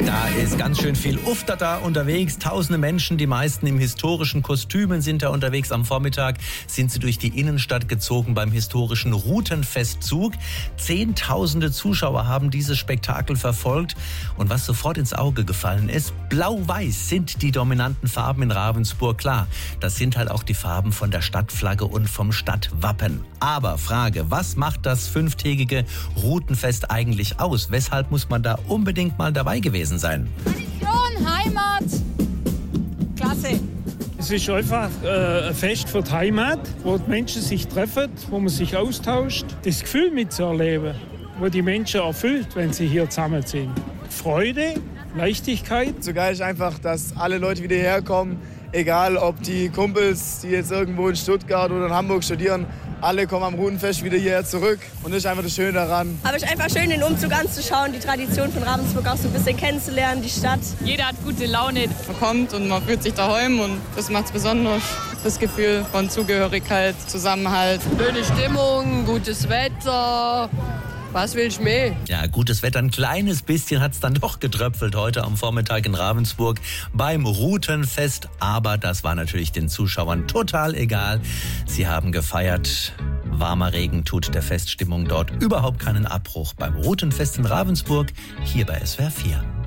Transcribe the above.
Da ist ganz schön viel Ufter da unterwegs. Tausende Menschen, die meisten im historischen Kostümen sind da unterwegs. Am Vormittag sind sie durch die Innenstadt gezogen beim historischen Routenfestzug. Zehntausende Zuschauer haben dieses Spektakel verfolgt. Und was sofort ins Auge gefallen ist, blau-weiß sind die dominanten Farben in Ravensburg. Klar, das sind halt auch die Farben von der Stadtflagge und vom Stadtwappen. Aber Frage, was macht das 5-tägige Routenfest eigentlich aus? Weshalb muss man da unbedingt mal dabei gewesen sein? Tradition, Heimat, klasse. Es ist einfach ein Fest für die Heimat, wo die Menschen sich treffen, wo man sich austauscht. Das Gefühl mitzuerleben, wo die Menschen erfüllt, wenn sie hier zusammen sind. Freude, Leichtigkeit. So geil ist einfach, dass alle Leute wieder herkommen. Egal, ob die Kumpels, die jetzt irgendwo in Stuttgart oder in Hamburg studieren, alle kommen am Routenfest wieder hierher zurück. Und das ist einfach das Schöne daran. Aber es ist einfach schön, den Umzug anzuschauen, die Tradition von Ravensburg auch so ein bisschen kennenzulernen, die Stadt. Jeder hat gute Laune. Man kommt und man fühlt sich daheim und das macht es besonders. Das Gefühl von Zugehörigkeit, Zusammenhalt. Schöne Stimmung, gutes Wetter. Was willst du mehr? Ja, gutes Wetter. Ein kleines bisschen hat es dann doch getröpfelt heute am Vormittag in Ravensburg beim Routenfest. Aber das war natürlich den Zuschauern total egal. Sie haben gefeiert. Warmer Regen tut der Feststimmung dort überhaupt keinen Abbruch. Beim Routenfest in Ravensburg, hier bei SWR 4.